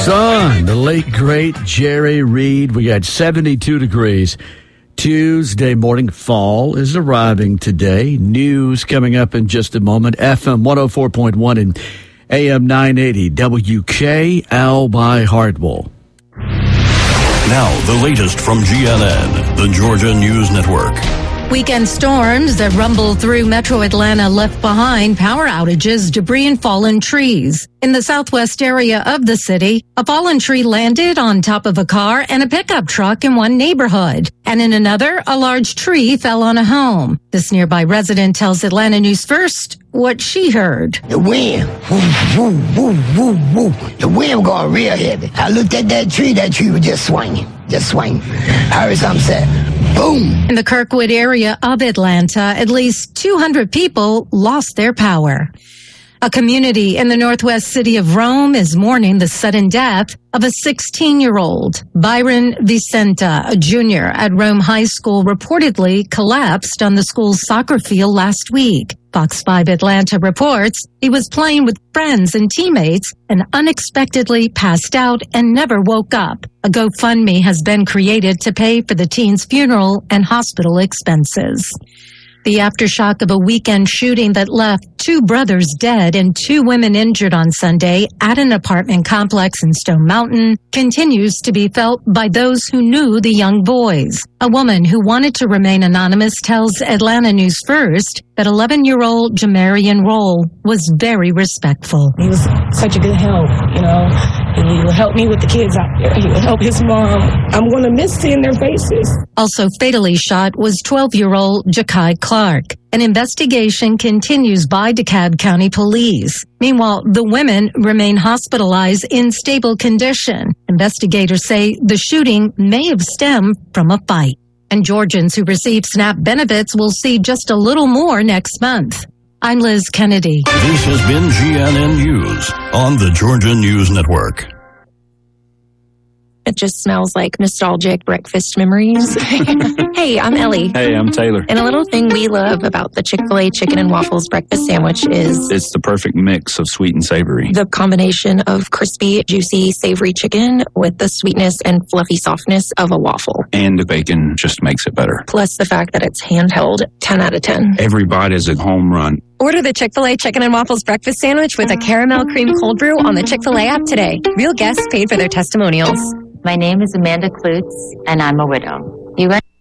Son, the late, great Jerry Reed. We got 72 degrees. Tuesday morning. Fall is arriving today. News coming up in just a moment. FM 104.1 and AM 980 WKL by Hartwell. Now, the latest from GNN, the Georgia News Network. Weekend storms that rumbled through metro Atlanta left behind power outages, debris, and fallen trees. In the southwest area of the city, a fallen tree landed on top of a car and a pickup truck in one neighborhood. And in another, a large tree fell on a home. This nearby resident tells Atlanta News First what she heard. The wind, woo, woo, woo, woo, woo. The wind going real heavy. I looked at that tree was just swinging. I heard something say, boom. In the Kirkwood area of Atlanta, at least 200 people lost their power. A community in the northwest city of Rome is mourning the sudden death of a 16-year-old. Byron Vicenta, a junior at Rome High School, reportedly collapsed on the school's soccer field last week. Fox 5 Atlanta reports he was playing with friends and teammates and unexpectedly passed out and never woke up. A GoFundMe has been created to pay for the teen's funeral and hospital expenses. The aftershock of a weekend shooting that left 2 brothers dead and 2 women injured on Sunday at an apartment complex in Stone Mountain continues to be felt by those who knew the young boys. A woman who wanted to remain anonymous tells Atlanta News First that 11-year-old Jamarian Roll was very respectful. He was such a good help, He would help me with the kids out there. He would help his mom. I'm going to miss seeing their faces. Also fatally shot was 12-year-old Jakai Clark. An investigation continues by DeKalb County Police. Meanwhile, the women remain hospitalized in stable condition. Investigators say the shooting may have stemmed from a fight. And Georgians who receive SNAP benefits will see just a little more next month. I'm Liz Kennedy. This has been GNN News on the Georgia News Network. It just smells like nostalgic breakfast memories. Hey, I'm Ellie. Hey, I'm Taylor. And a little thing we love about the Chick-fil-A chicken and waffles breakfast sandwich is it's the perfect mix of sweet and savory. The combination of crispy, juicy, savory chicken with the sweetness and fluffy softness of a waffle. And the bacon just makes it better. Plus the fact that it's handheld, 10 out of 10. Every bite is a home run. Order the Chick-fil-A chicken and waffles breakfast sandwich with a caramel cream cold brew on the Chick-fil-A app today. Real guests paid for their testimonials. My name is Amanda Klutz, and I'm a widow. You